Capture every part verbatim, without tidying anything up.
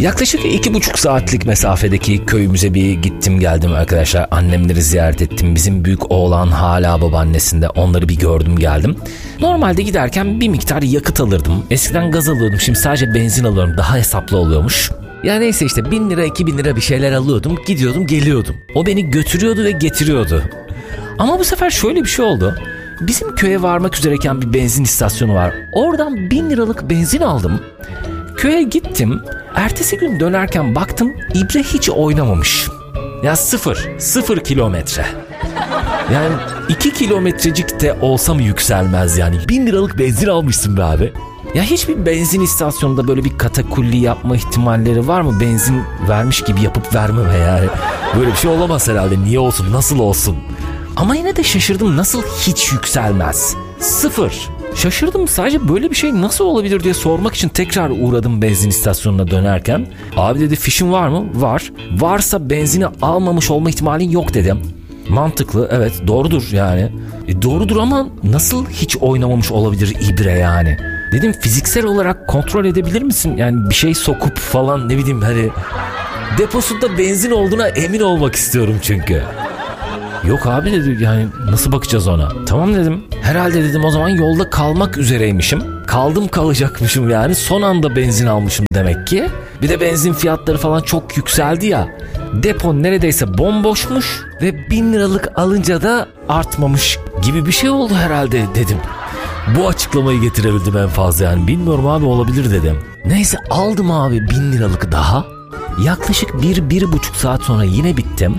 Yaklaşık iki buçuk saatlik mesafedeki köyümüze bir gittim geldim arkadaşlar. Annemleri ziyaret ettim. Bizim büyük oğlan hala babaannesinde. Onları bir gördüm geldim. Normalde giderken bir miktar yakıt alırdım. Eskiden gaz alıyordum. Şimdi sadece benzin alıyorum. Daha hesaplı oluyormuş. Ya neyse işte bin lira iki bin lira bir şeyler alıyordum. Gidiyordum geliyordum. O beni götürüyordu ve getiriyordu. Ama bu sefer şöyle bir şey oldu. Bizim köye varmak üzereyken bir benzin istasyonu var. Oradan bin liralık benzin aldım. Köye gittim. Ertesi gün dönerken baktım ibre hiç oynamamış. Ya sıfır, sıfır kilometre. Yani iki kilometrecik de olsa mı yükselmez yani. Bin liralık benzin almışsın be abi. Ya hiçbir benzin istasyonunda böyle bir katakulli yapma ihtimalleri var mı? Benzin vermiş gibi yapıp vermeme yani. Böyle bir şey olamaz herhalde. Niye olsun, nasıl olsun? Ama yine de şaşırdım, nasıl hiç yükselmez? Sıfır. Şaşırdım, sadece böyle bir şey nasıl olabilir diye sormak için tekrar uğradım benzin istasyonuna dönerken. Abi dedi fişin var mı? Var. Varsa benzini almamış olma ihtimalin yok dedim. Mantıklı, evet doğrudur yani. E, doğrudur ama nasıl hiç oynamamış olabilir ibre yani? Dedim fiziksel olarak kontrol edebilir misin? Yani bir şey sokup falan ne bileyim hani deposunda benzin olduğuna emin olmak istiyorum çünkü. Yok abi dedi, yani nasıl bakacağız ona? Tamam dedim. Herhalde dedim o zaman yolda kalmak üzereymişim. Kaldım kalacakmışım yani. Son anda benzin almışım demek ki. Bir de benzin fiyatları falan çok yükseldi ya. Depo neredeyse bomboşmuş ve bin liralık alınca da artmamış gibi bir şey oldu herhalde dedim. Bu açıklamayı getirebildim en fazla yani. Bilmiyorum abi, olabilir dedim. Neyse aldım abi bin liralık daha. Yaklaşık bir, bir buçuk saat sonra yine bittim.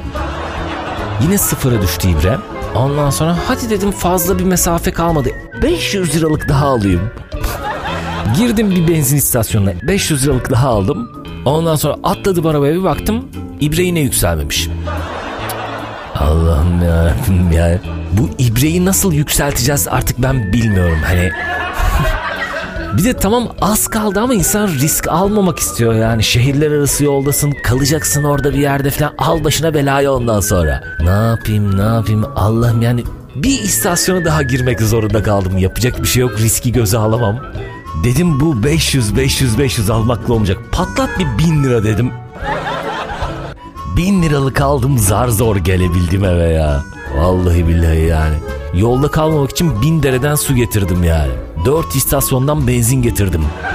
Yine sıfıra düştü ibre. Ondan sonra hadi dedim fazla bir mesafe kalmadı. beş yüz liralık daha alayım. Girdim bir benzin istasyonuna. beş yüz liralık daha aldım. Ondan sonra atladım arabaya, bir baktım. İbre yine yükselmemiş. Allah'ım yarabbim ya. Bu ibreyi nasıl yükselteceğiz artık ben bilmiyorum. Hani bir de tamam az kaldı ama insan risk almamak istiyor yani. Şehirler arası yoldasın, kalacaksın orada bir yerde falan, al başına belayı ondan sonra. Ne yapayım ne yapayım Allah'ım yani, bir istasyona daha girmek zorunda kaldım. Yapacak bir şey yok, riski göze alamam. Dedim bu beş yüz beş yüz beş yüz almakla olmayacak. Patlat bir bin lira dedim. Bin liralık aldım, zar zor gelebildim eve ya. Vallahi billahi yani. Yolda kalmamak için bin dereden su getirdim yani. Dört istasyondan benzin getirdim.